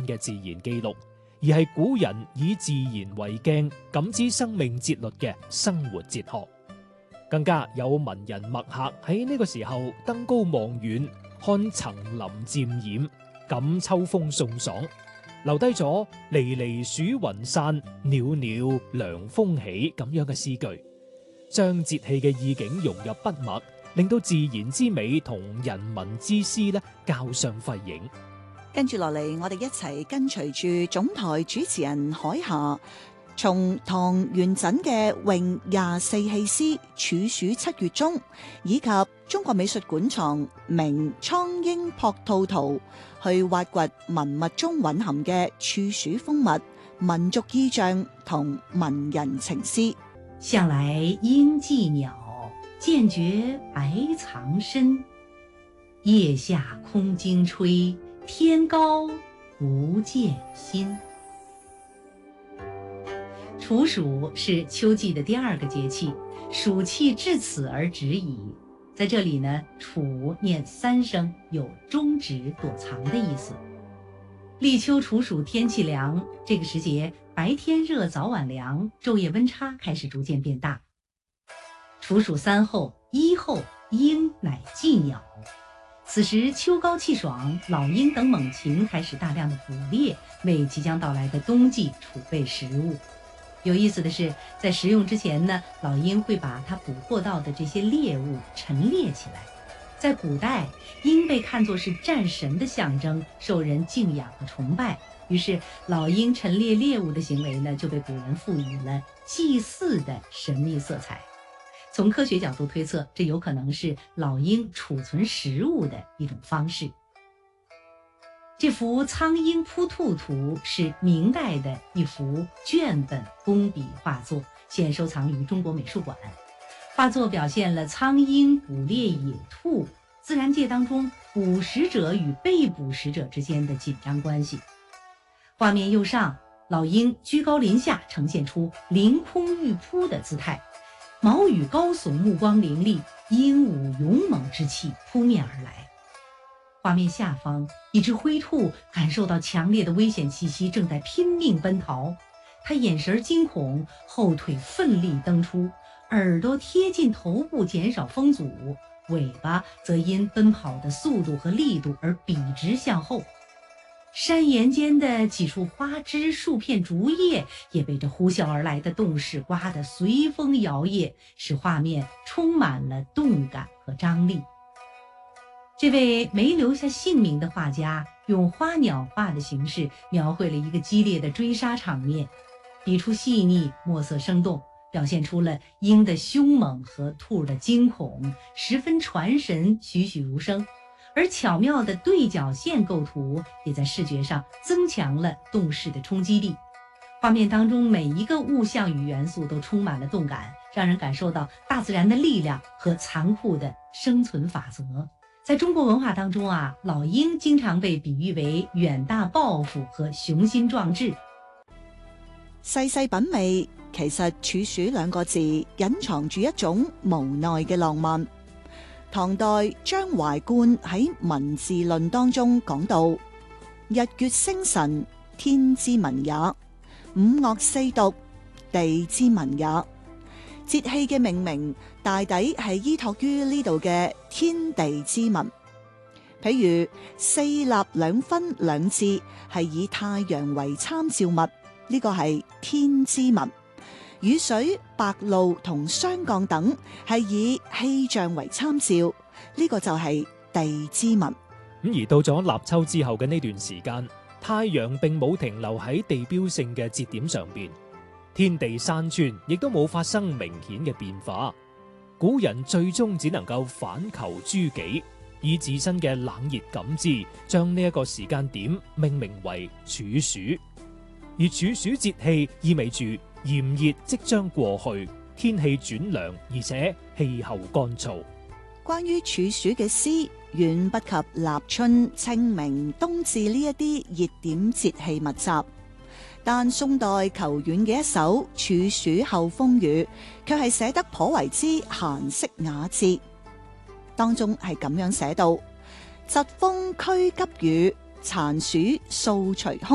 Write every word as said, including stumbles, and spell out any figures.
嘅自然記錄，而係古人以自然為鏡，感知生命節律嘅生活哲學。更加有文人墨客喺呢個時候登高望遠，看層林漸染，感秋風送爽，留低咗離離暑雲散，裊裊涼風起咁樣嘅詩句，將節氣嘅意境融入筆墨，令到自然之美同人文之詩咧交相輝映。 跟住落嚟，我哋一齊跟隨住總台主持人海霞，從唐元稹嘅詠廿四氣詩《處暑七月中》，以及中國美術館藏明蒼鷹撲兔圖，去挖掘文物中蘊含嘅處暑風物、民族意象同文人情思。 向來應寄鳥，漸覺白藏身。夜下空驚吹，天高不見薪。處暑是秋季的第二個節氣，暑氣至此而止矣。在這裡呢，處念三聲，有終止躲藏的意思。立秋處暑天氣涼，這個時節白天熱早晚涼，晝夜溫差開始逐漸變大。處暑三候，一候鷹乃寄鳥。此時秋高氣爽，老鷹等猛禽開始大量的捕獵，為即將到來的冬季儲備食物。有意思的是，在食用之前呢，老鷹會把它捕獲到的這些獵物陳列起來。在古代，鷹被看作是戰神的象徵，受人敬仰和崇拜。於是，老鷹陳列獵物的行為呢，就被古人賦予了祭祀的神秘色彩。從科學角度推測，這有可能是老鷹儲存食物的一種方式。這幅《蒼鷹撲兔圖》是明代的一幅絹本工筆畫作，現收藏於中國美術館。畫作表現了蒼鷹捕獵野兔，自然界當中捕食者與被捕食者之間的緊張關係。畫面右上，老鷹居高臨下，呈現出凌空欲撲的姿態，毛羽高聳，目光凌厲，英武勇猛之氣撲面而來。畫面下方，一隻灰兔感受到強烈的危險氣息，正在拼命奔逃。它眼神驚恐，後腿奮力蹬出，耳朵貼近頭部減少風阻，尾巴則因奔跑的速度和力度而筆直向後。山岩間的幾處花枝、樹片、竹葉也被這呼嘯而來的動勢刮得隨風搖曳，使畫面充滿了動感和張力。這位沒留下姓名的畫家用花鳥畫的形式描繪了一個激烈的追殺場面，筆觸細膩，墨色生動，表現出了鷹的兇猛和兔的驚恐，十分傳神，栩栩如生。而巧妙的對角線構圖也在視覺上增強了動勢的衝擊力。畫面當中每一個物象與元素都充滿了動感，讓人感受到大自然的力量和殘酷的生存法則。在中國文化當中啊，老鷹經常被比喻為遠大抱負和雄心壯志。 細細品味，其實處暑兩個字隱藏住一種無奈嘅浪漫。唐代張懷灌喺《文字論》當中講到：日月星辰，天之文也；五岳四毒，地之文也。節氣嘅命名大抵係依託於呢度嘅天地之文。譬如四立兩分兩至係以太陽為參照物，呢個係天之文；雨水、白露同霜降等係以氣象為參照，呢個就係地之文。 咁而到咗立秋之後嘅呢段時間，太陽並冇停留喺地標性嘅節點上邊。天地山川亦都冇發生明顯嘅變化，古人最終只能夠反求諸己，以自身嘅冷熱感知，將呢一個時間點命名為處暑。而處暑節氣意味住炎熱即將過去，天氣轉涼，而且氣候乾燥。 關於處暑嘅詩，遠不及立春、清明、冬至呢一啲熱點節氣密集。但宋代裘遠嘅一首《處暑後風雨》卻係寫得頗為之閒適雅致，當中係咁樣寫到：疾風驅急雨，殘暑掃除空。